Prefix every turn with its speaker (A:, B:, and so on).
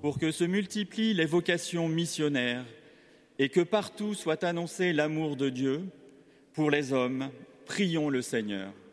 A: pour que se multiplient les vocations missionnaires et que partout soit annoncé l'amour de Dieu pour les hommes, prions le Seigneur.